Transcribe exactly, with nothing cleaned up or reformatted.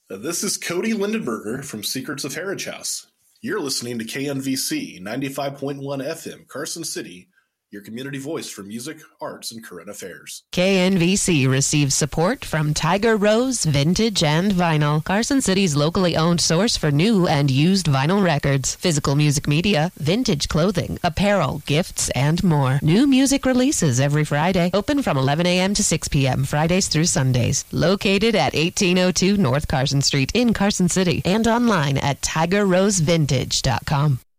Uh, This is Cody Lindenberger from Secrets of Heritage House. You're listening to K N V C ninety-five point one F M, Carson City, your community voice for music, arts, and current affairs. K N V C receives support from Tiger Rose Vintage and Vinyl, Carson City's locally owned source for new and used vinyl records, physical music media, vintage clothing, apparel, gifts, and more. New music releases every Friday, open from eleven a.m. to six p.m. Fridays through Sundays. Located at eighteen oh two North Carson Street in Carson City and online at tiger rose vintage dot com.